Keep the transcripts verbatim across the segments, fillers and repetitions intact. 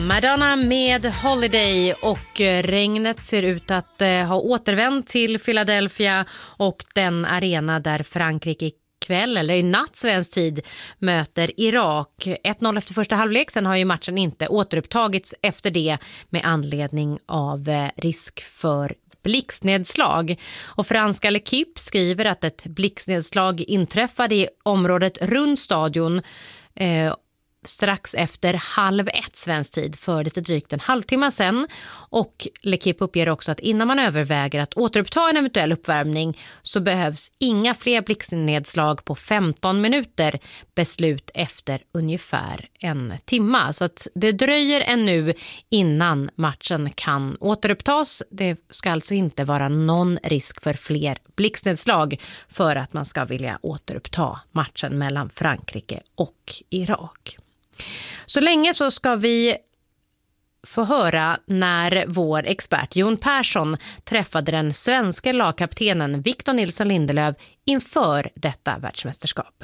Madonna med Holiday, och regnet ser ut att eh, ha återvänt till Philadelphia och den arena där Frankrike kväll eller i natt svensk tid möter Irak. ett noll efter första halvlek, sen har ju matchen inte återupptagits efter det med anledning av eh, risk för blixtnedslag. Och franska L'Equipe skriver att ett blixtnedslag inträffade i området runt stadion eh, strax efter halv ett svensk tid för lite drygt en halvtimme sedan. Och L'Equipe uppger också att innan man överväger att återuppta en eventuell uppvärmning så behövs inga fler blixtnedslag på femton minuter, beslut efter ungefär en timme. Så att det dröjer ännu innan matchen kan återupptas. Det ska alltså inte vara någon risk för fler blixtnedslag för att man ska vilja återuppta matchen mellan Frankrike och Irak. Så länge så ska vi få höra när vår expert Jon Persson träffade den svenska lagkaptenen Victor Nilsson Lindelöf inför detta världsmästerskap.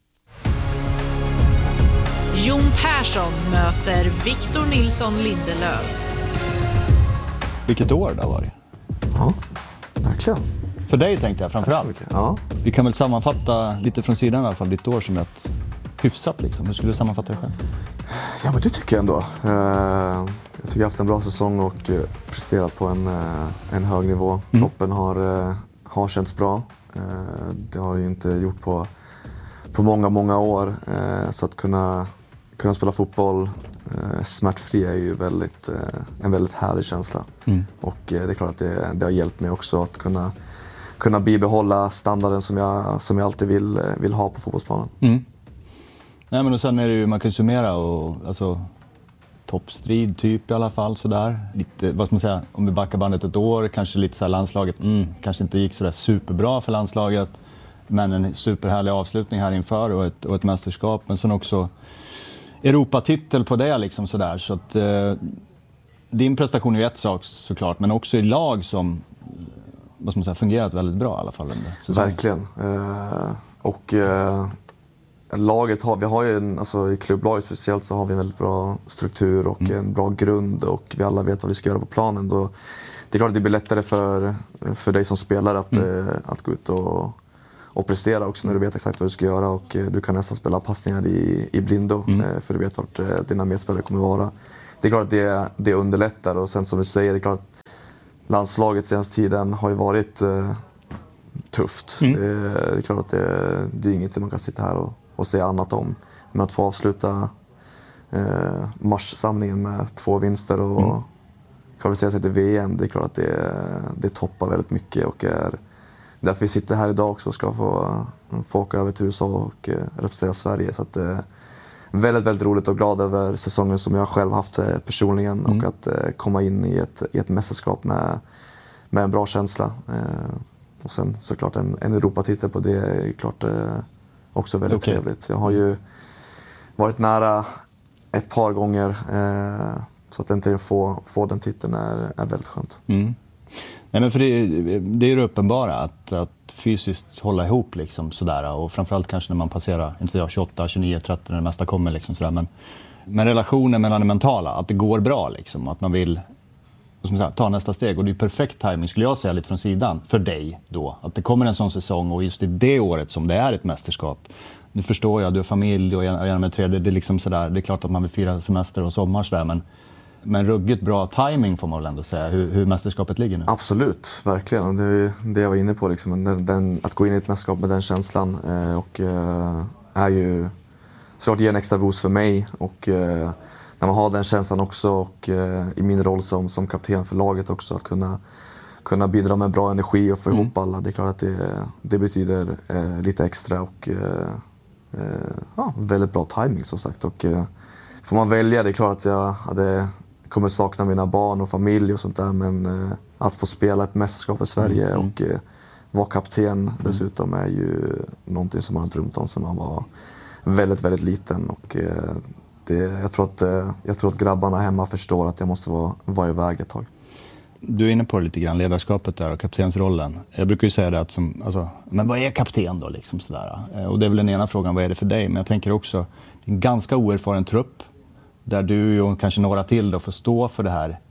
Jon Persson möter Victor Nilsson Lindelöf. Vilket år det var det? Ja, verkligen. För dig tänkte jag framförallt. Ja. Vi kan väl sammanfatta lite från sidan i alla fall ditt år som ett hyfsat liksom. Hur skulle du sammanfatta det själv? Ja, men det tycker jag ändå. Jag tycker jag har haft en bra säsong och presterat på en, en hög nivå. Mm. Kroppen har, har känts bra. Det har jag inte gjort på, på många, många år. Så att kunna, kunna spela fotboll smärtfri är ju väldigt, en väldigt härlig känsla. Mm. Och det är klart att det, det har hjälpt mig också att kunna, kunna bibehålla standarden som jag, som jag alltid vill, vill ha på fotbollsplanen. Mm. Nej, men och sen är det ju, man kan summera och alltså toppstrid typ i alla fall sådär. Lite, vad ska man säga, om vi backar bandet ett år, kanske lite så här landslaget, mm, kanske inte gick så där superbra för landslaget, men en superhärlig avslutning här inför och ett, och ett mästerskap, men sen också Europatitel på det liksom sådär, så att eh, din prestation är ju ett sak såklart, men också i lag som, vad ska man säga, fungerat väldigt bra i alla fall. Verkligen. Eh, och eh... Laget har, vi har ju en, alltså i klubblaget speciellt så har vi en väldigt bra struktur och mm. en bra grund och vi alla vet vad vi ska göra på planen. Då, det är klart att det blir lättare för, för dig som spelare att, mm. eh, att gå ut och, och prestera också när du vet exakt vad du ska göra och eh, du kan nästan spela passningar i, i blindo mm. eh, för du vet vart eh, dina medspelare kommer vara. Det är klart att det, det underlättar och sen som du säger, det är klart att landslaget senaste tiden har ju varit eh, tufft. Mm. Eh, det är klart att det, det är inget man kan sitta här och och säga annat om. Men att få avsluta eh, marssamlingen med två vinster och mm. kvalificera sig till V M, det är klart att det, det toppar väldigt mycket och är därför vi sitter här idag också och ska få, få åka över till U S A och eh, representera Sverige. Så att det eh, är väldigt, väldigt roligt och glad över säsongen som jag själv haft eh, personligen mm. och att eh, komma in i ett, i ett mästerskap med, med en bra känsla. Eh, och sen såklart en, en Europatitel på det är klart eh, också väldigt okay. trevligt. Jag har ju varit nära ett par gånger eh, så att inte få, få den titeln är, är väldigt skönt. Mm. Nej, men för det, det är ju uppenbara att, att fysiskt hålla ihop liksom sådär, och framförallt kanske när man passerar inte jag, tjugoåtta, tjugonio, trettio när det mesta kommer liksom sådär, men, men relationen mellan det mentala, att det går bra liksom, att man vill som sagt, ta nästa steg, och det är perfekt timing skulle jag säga lite från sidan för dig då, att det kommer en sån säsong och just i det året som det är ett mästerskap. Nu förstår jag, du har familj och gärna med tredje, det är liksom sådär, det är klart att man vill fira semester och sommar sådär, men men ruggigt bra timing får man väl ändå säga, hur, hur mästerskapet ligger nu. Absolut, verkligen. Det är det jag var inne på liksom, den, den, att gå in i ett mästerskap med den känslan eh, och eh, är ju såklart ger en extra boost för mig och eh, när man har den känslan också och eh, i min roll som, som kapten för laget också att kunna, kunna bidra med bra energi och få ihop mm. alla. Det är klart att det, det betyder eh, lite extra och eh, eh, ja, väldigt bra timing som sagt. Och, eh, får man välja, det är klart att jag hade, kommer sakna mina barn och familj och sånt där, men eh, att få spela ett mästerskap för Sverige mm. och eh, vara kapten mm. dessutom är ju någonting som man har drömt om sedan man var väldigt, väldigt liten. Och, eh, Det, jag, tror att, jag tror att grabbarna hemma förstår att jag måste vara, vara iväg ett tag. Du är inne på lite grann ledarskapet där och kaptensrollen. Jag brukar ju säga det att som, alltså, men vad är kapten då liksom sådär? Och det är väl den ena frågan, vad är det för dig? Men jag tänker också, det är en ganska oerfaren trupp. där du och kanske några till då får stå för det här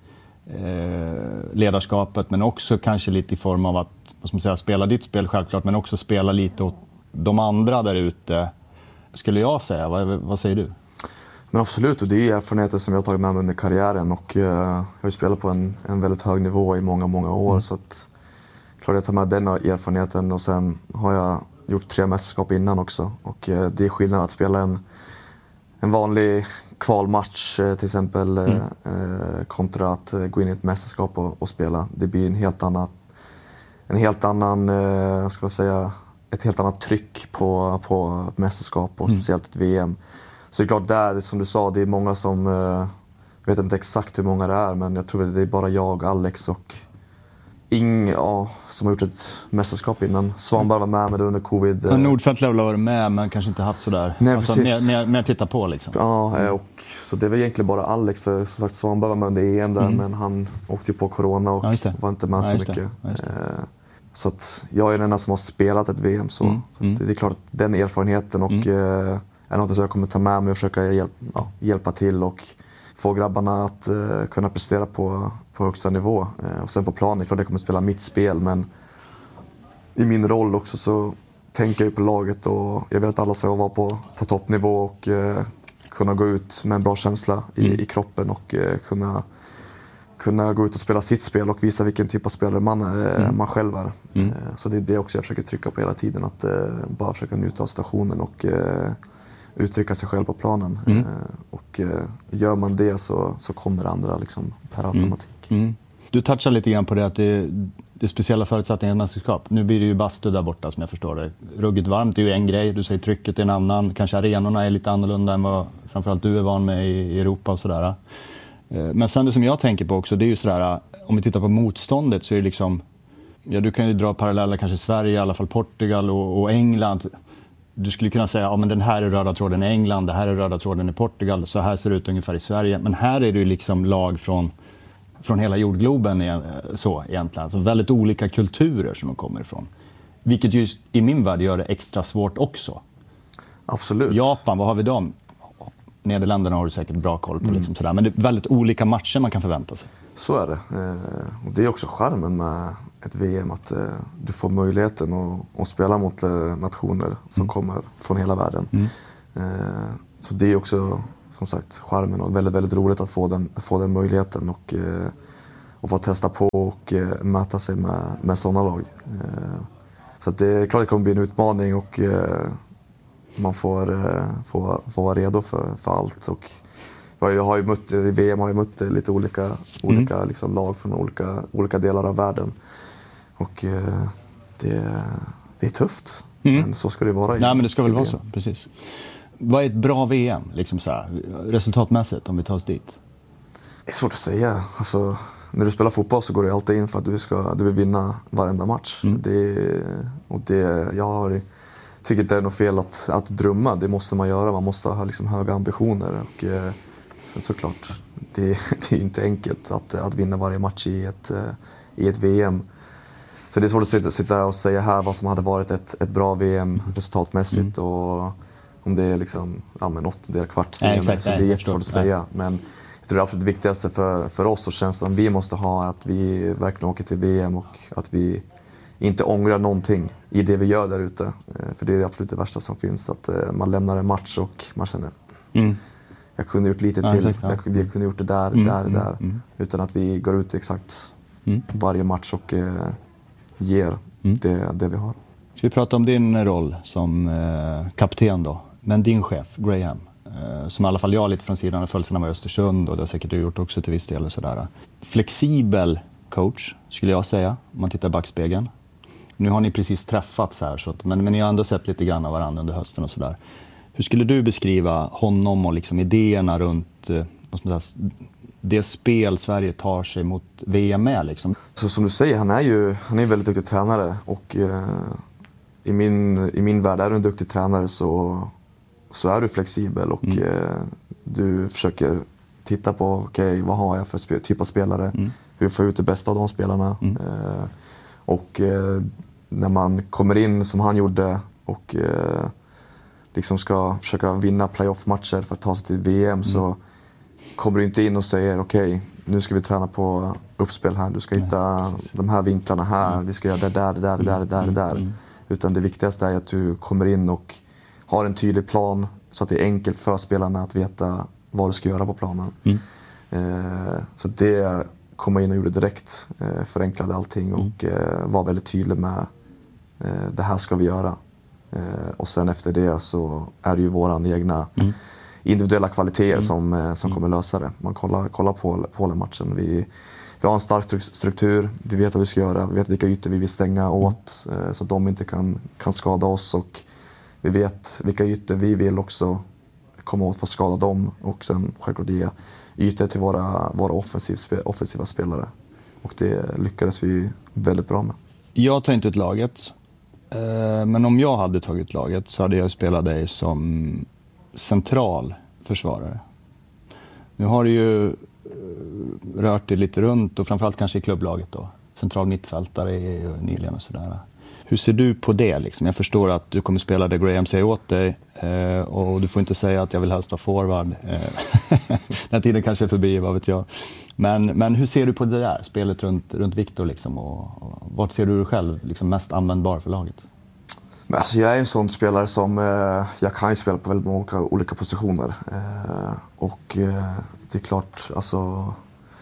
eh, ledarskapet, men också kanske lite i form av att vad ska man säga, spela ditt spel självklart, men också spela lite åt de andra där ute, skulle jag säga. Vad, vad säger du? Men absolut, och det är erfarenheter som jag har tagit med mig under karriären, och uh, jag har ju spelat på en, en väldigt hög nivå i många, många år. Mm. Så att, klart jag tar med den erfarenheten, och sen har jag gjort tre mästerskap innan också. Och uh, det är skillnad att spela en, en vanlig kvalmatch uh, till exempel mm. uh, kontra att uh, gå in i ett mästerskap och, och spela. Det blir en helt annan, en helt annan uh, ska man säga, ett helt annat tryck på, på ett mästerskap och mm. speciellt ett V M. Så det är klart, där som du sa, det är många som, jag vet inte exakt hur många det är, men jag tror att det är bara jag, Alex och Ing ja, som har gjort ett mästerskap innan. Svanberg var med med det under covid. Ja, Nordfeldt har varit med, men kanske inte haft sådär. Nej, alltså, precis. Mer, mer, mer titta på liksom. Ja, och så det var egentligen bara Alex, för som sagt Svanberg var med under E M där, mm. men han åkte ju på corona och ja, var inte med ja, så mycket. Ja, så att jag är den enda som har spelat ett V M, så, mm. så det, det är klart att den erfarenheten och mm. eh, är något som jag kommer ta med mig och försöka hjälp, ja, hjälpa till och få grabbarna att uh, kunna prestera på, på högsta nivå. Uh, och sen på planen, klart jag kommer spela mitt spel, men i min roll också så tänker jag på laget, och jag vill att alla ska vara på, på toppnivå och uh, kunna gå ut med en bra känsla i, mm. i kroppen och uh, kunna, kunna gå ut och spela sitt spel och visa vilken typ av spelare man, är, mm. man själv är. Mm. Uh, så det är det också jag försöker trycka på hela tiden, att uh, bara försöka njuta av stationen och uh, uttrycka sig själv på planen. Mm. Eh, och eh, gör man det så, så kommer det andra liksom per automatik. Mm. Mm. Du touchar lite grann på det att det, det är speciella förutsättningar i mästerskap. Nu blir det ju bastu där borta som jag förstår det. Ruggigt varmt är ju en grej, du säger trycket är en annan. Kanske arenorna är lite annorlunda än vad framförallt du är van med i, i Europa och sådär. Eh, men sen det som jag tänker på också, det är ju sådär, om vi tittar på motståndet så är det liksom, ja du kan ju dra paralleller kanske Sverige, i alla fall Portugal och, och England. Du skulle kunna säga, ja men den här är röda tråden i England, det här är röda tråden i Portugal, så här ser det ut ungefär i Sverige. Men här är det ju liksom lag från, från hela jordgloben så egentligen. Alltså väldigt olika kulturer som de kommer ifrån. Vilket ju i min värld gör det extra svårt också. Absolut. Japan, vad har vi dem? Nederländerna har du säkert bra koll på. Mm. Liksom sådär. Men det är väldigt olika matcher man kan förvänta sig. Så är det. Och det är också charmen med ett V M, att du får möjligheten att, att spela mot nationer som mm. kommer från hela världen. Mm. Så det är också som sagt charmen, och väldigt, väldigt roligt att få den, få den möjligheten och, och få testa på och möta sig med, med sådana lag. Så att det är klart att det kommer bli en utmaning, och man får, får, får vara redo för, för allt. Och jag har ju mött, i V M har jag mött lite olika, mm. olika liksom lag från olika, olika delar av världen. Och eh, det, det är tufft, mm. men så ska det vara. Nej, men det ska väl vara så, precis. Vad är ett bra V M, liksom så här, resultatmässigt, om vi tar oss dit? Det är svårt att säga. Alltså, när du spelar fotboll så går du alltid in för att du, ska, du vill vinna varenda match. Mm. Det, och det, jag har, tycker inte det är något fel att, att drömma, det måste man göra. Man måste ha liksom höga ambitioner. Och, eh, såklart, det, det är ju inte enkelt att, att vinna varje match i ett, i ett V M. Så det är svårt att sitta, sitta och säga här vad som hade varit ett, ett bra V M resultatmässigt. Mm. Och om det är liksom, ja, men åttondel, kvart senare. Ja, så det är jättesvårt att säga. Men jag tror det absolut viktigaste för, för oss och känslan vi måste ha är att vi verkligen åker till V M och att vi inte ångrar någonting i det vi gör där ute. För det är absolut det värsta som finns, att man lämnar en match och man känner mm. jag kunde gjort lite till, ja, exakt, ja. jag, vi kunde gjort det där, mm, där, mm, där. Mm. Utan att vi går ut exakt mm. varje match och eh, ger mm. det, det vi har. Så vi pratar om din roll som eh, kapten då, men din chef, Graham, eh, som i alla fall jag lite från sidan har följt sedan var i Östersund, och det har säkert du gjort också till viss del och sådär. Flexibel coach skulle jag säga, om man tittar i backspegeln. Nu har ni precis träffats här, så att, men, men ni har ändå sett lite grann av varandra under hösten och sådär. Hur skulle du beskriva honom och liksom idéerna runt eh, det spel Sverige tar sig mot V M med? Liksom? Så som du säger, han är ju han är en väldigt duktig tränare, och eh, i, min, i min värld är du en duktig tränare så, så är du flexibel, och mm. eh, du försöker titta på okay, vad har jag för sp- typ av spelare, mm. hur får jag ut det bästa av de spelarna. Mm. Eh, och eh, när man kommer in som han gjorde och eh, liksom ska försöka vinna playoff-matcher för att ta sig till V M, mm. så kommer du inte in och säger okej, okay, nu ska vi träna på uppspel här, du ska hitta Nej, de här vinklarna här, mm. vi ska göra det där, det där, det där, det där, det där. Mm. Utan det viktigaste är att du kommer in och har en tydlig plan så att det är enkelt för spelarna att veta vad du ska göra på planen. Mm. Eh, så det kom jag in och gjorde direkt, eh, förenklade allting och mm. eh, var väldigt tydlig med eh, det här ska vi göra. Eh, och sen efter det så är det ju våran egna mm. individuella kvaliteter mm. som, eh, som mm. kommer lösa det. Man kollar, kollar på Polen-matchen. Vi, vi har en stark struktur, vi vet vad vi ska göra, vi vet vilka ytor vi vill stänga åt eh, så att de inte kan, kan skada oss. Och vi vet vilka ytor vi vill också komma åt för att skada dem och sen självklart ge ytor till våra, våra offensiv, offensiva spelare. Och det lyckades vi väldigt bra med. Jag tar inte ut laget, men om jag hade tagit laget så hade jag spelat dig som central försvarare. Nu har du ju rört dig lite runt och framförallt kanske i klubblaget då. Central mittfältare är ju nyligen och sådär. Hur ser du på det? Liksom? Jag förstår att du kommer spela det Graham säger åt dig eh, och du får inte säga att jag vill helst ha forward. Eh, den tiden kanske är förbi, vad vet jag. Men, men hur ser du på det där spelet runt, runt Victor? Liksom, och, och, vart ser du dig själv liksom, mest användbar för laget? Alltså, jag är en sån spelare som eh, jag kan ju spela på väldigt många olika positioner. Eh, och eh, det är klart, alltså...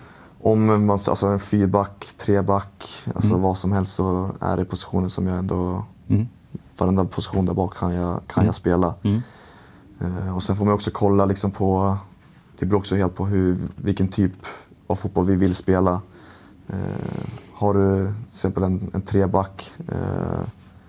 Om man, alltså en fyrback, treback, alltså mm. vad som helst så är det positionen som jag ändå... Mm. Varenda position där bak kan jag, kan mm. jag spela. Mm. Uh, och sen får man också kolla liksom på... Det beror också helt på hur, vilken typ av fotboll vi vill spela. Uh, har du till exempel en, en treback uh,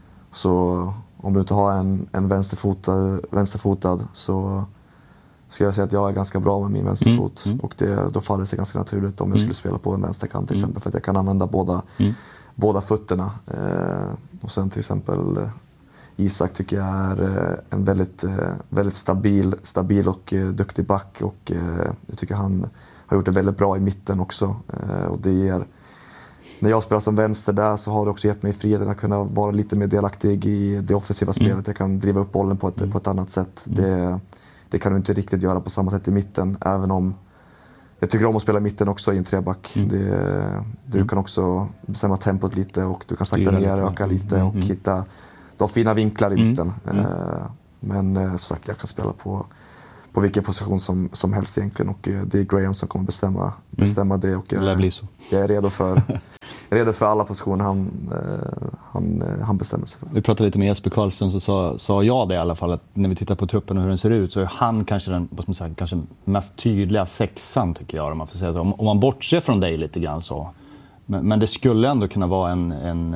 så om du inte har en, en vänsterfotad, vänsterfotad så... Ska jag säga att jag är ganska bra med min vänsterfot mm. och det, då faller det sig ganska naturligt om jag skulle spela på en vänsterkant till exempel mm. för att jag kan använda båda, mm. båda fötterna. Eh, och sen till exempel eh, Isak tycker jag är eh, en väldigt, eh, väldigt stabil, stabil och eh, duktig back och eh, jag tycker han har gjort det väldigt bra i mitten också. Eh, och det ger, när jag spelar som vänster där så har det också gett mig friheten att kunna vara lite mer delaktig i det offensiva spelet. Mm. Jag kan driva upp bollen på ett, mm. på ett annat sätt. Mm. Det, Det kan du inte riktigt göra på samma sätt i mitten, även om jag tycker om att spela i mitten också i en treback. Mm. Det, du mm. kan också bestämma tempot lite och du kan sakta ner, öka lite mm. och hitta de fina vinklar i mm. mitten. Mm. Men som sagt, jag kan spela på, på vilken position som, som helst egentligen och det är Graham som kommer bestämma, bestämma mm. det. Och jag, det blir så. Jag är redo för... Jag är redo för alla positioner han, han, han bestämmer sig för. Vi pratade lite med Jesper Karlsson så sa, sa jag det i alla fall att när vi tittar på truppen och hur den ser ut så är han kanske den vad ska man säga, kanske mest tydliga sexan tycker jag. Om man, får säga så. Om, om man bortser från dig lite grann så. Men, men det skulle ändå kunna vara en, en,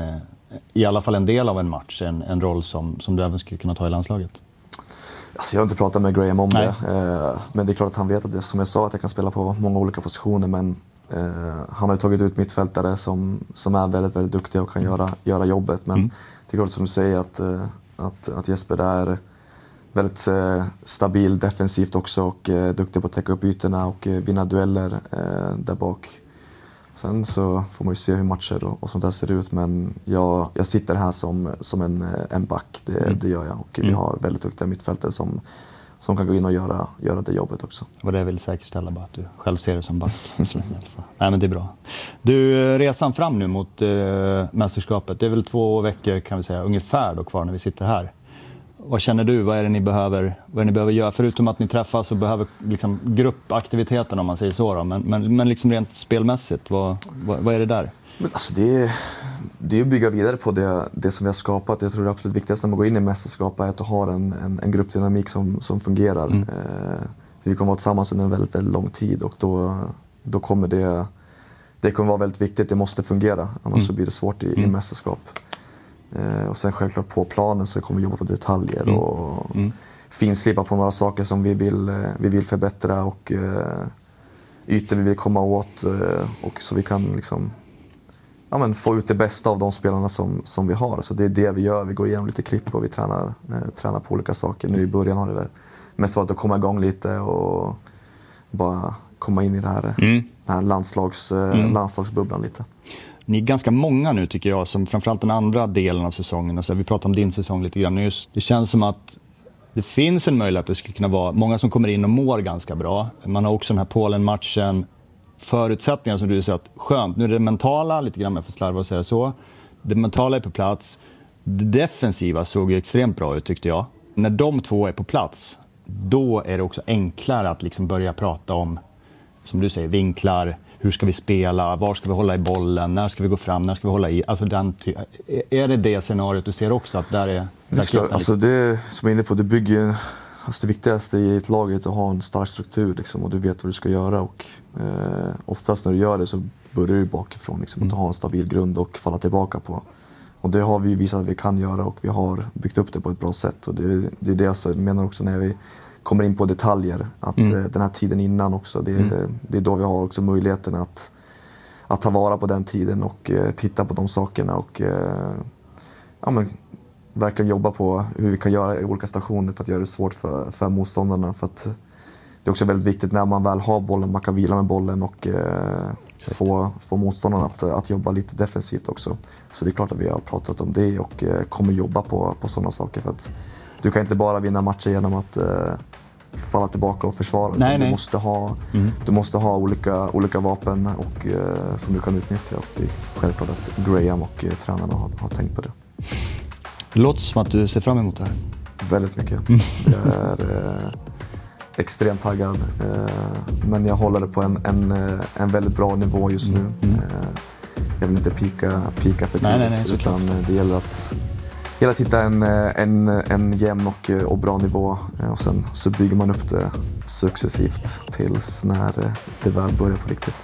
i alla fall en del av en match, en, en roll som, som du även skulle kunna ta i landslaget. Alltså jag har inte pratat med Graham om Nej. det. Men det är klart att han vet att det, som jag sa, att jag kan spela på många olika positioner. Men Uh, han har tagit ut mittfältare som, som är väldigt, väldigt duktiga och kan mm. göra, göra jobbet. Men mm. det är klart som du säger att, uh, att, att Jesper är väldigt uh, stabil defensivt också och uh, duktig på att täcka upp ytorna och uh, vinna dueller uh, där bak. Sen så får man ju se hur matcher och, och sånt där ser ut. Men jag, jag sitter här som, som en, en back, det, mm. det gör jag. Och mm. vi har väldigt duktiga mittfältare som som kan gå in och göra, göra det jobbet också. Vad det jag vill säkerställa bara att du själv ser det som back. Nej, men det är bra. Du, resan fram nu mot eh, mästerskapet. Det är väl två veckor kan vi säga ungefär då kvar när vi sitter här. Vad känner du? Vad är det ni behöver, vad är det ni behöver göra? Förutom att ni träffas och behöver liksom, gruppaktiviteten om man säger så. Då. Men, men, men liksom rent spelmässigt, vad, vad, vad är det där? Alltså det, är, det är att bygga vidare på det, det som vi har skapat. Jag tror det absolut viktigaste när man går in i mästerskapet är att du har en, en, en gruppdynamik som, som fungerar. Mm. Eh, vi kommer vara tillsammans under en väldigt, väldigt lång tid och då, då kommer det, det kommer vara väldigt viktigt. Det måste fungera, annars mm. så blir det svårt i, mm. i mästerskap. Eh, och sen självklart på planen så kommer vi jobba på detaljer mm. och mm. finslipa på några saker som vi vill, vi vill förbättra och eh, ytor vi vill komma åt eh, och så vi kan liksom ja, men få ut det bästa av de spelarna som, som vi har. Så det är det vi gör. Vi går igenom lite klipp och vi tränar, eh, tränar på olika saker. Nu i början har det väl mest varit att komma igång lite och bara komma in i det här, mm. den här landslags, eh, mm. landslagsbubblan lite. Ni är ganska många nu tycker jag, som framförallt den andra delen av säsongen. Alltså, vi pratar om din säsong lite grann. Just, det känns som att det finns en möjlighet att det skulle kunna vara många som kommer in och mår ganska bra. Man har också den här Polen-matchen, förutsättningar som du säger att skönt, nu är det mentala, lite grann med för slarva och säga så. Det mentala är på plats. Det defensiva såg ju extremt bra ut tyckte jag. När de två är på plats, då är det också enklare att liksom börja prata om, som du säger, vinklar. Hur ska vi spela? Var ska vi hålla i bollen? När ska vi gå fram? När ska vi hålla i? Alltså den ty- är det det scenariot du ser också? Att där är, det, ska, alltså det som jag är inne på, det bygger, alltså det viktigaste i ett lag är att ha en stark struktur liksom, och du vet vad du ska göra. Och, eh, oftast när du gör det så börjar du bakifrån. Liksom, att ha en stabil grund och falla tillbaka på. Och det har vi visat att vi kan göra och vi har byggt upp det på ett bra sätt. Och det, det är det jag menar också när vi kommer in på detaljer. Att mm. den här tiden innan också, det, mm. det är då vi har också möjligheten att, att ta vara på den tiden och uh, titta på de sakerna. Och uh, ja, men, verkligen jobba på hur vi kan göra i olika stationer för att göra det svårt för, för motståndarna. För att det är också väldigt viktigt när man väl har bollen, man kan vila med bollen och uh, få, få motståndarna att, att jobba lite defensivt också. Så det är klart att vi har pratat om det och uh, kommer jobba på, på sådana saker. För att du kan inte bara vinna matcher genom att uh, falla tillbaka och försvara. Nej, du, nej. Måste ha, mm. du måste ha olika, olika vapen och, uh, som du kan utnyttja. Och det är självklart att Graham och uh, tränarna har, har tänkt på det. Det låter som att du ser fram emot det här. Väldigt mycket. Jag är uh, extremt taggad. Uh, men jag håller det på en, en, uh, en väldigt bra nivå just nu. Mm. Uh, jag vill inte pika, pika för tidigt. Nej, nej, nej, utan uh, det gäller att Hela hitta en, en, en jämn och, och bra nivå och sen så bygger man upp det successivt tills när det väl börjar på riktigt.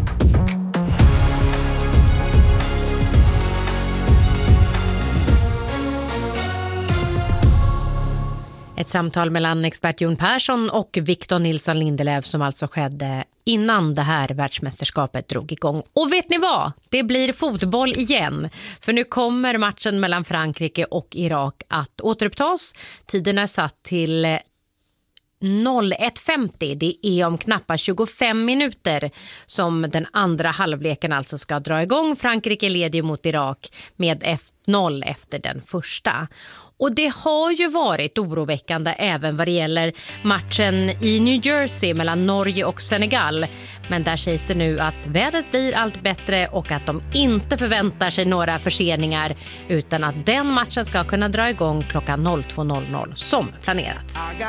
Ett samtal mellan expert Jon Persson och Victor Nilsson Lindelöf som alltså skedde innan det här världsmästerskapet drog igång. Och vet ni vad? Det blir fotboll igen. För nu kommer matchen mellan Frankrike och Irak att återupptas. Tiden är satt till ett femtio. Det är om knappt tjugofem minuter som den andra halvleken alltså ska dra igång. Frankrike leder mot Irak med ett noll efter den första. Och det har ju varit oroväckande även vad det gäller matchen i New Jersey mellan Norge och Senegal. Men där sägs det nu att vädret blir allt bättre och att de inte förväntar sig några förseningar utan att den matchen ska kunna dra igång klockan två noll noll som planerat.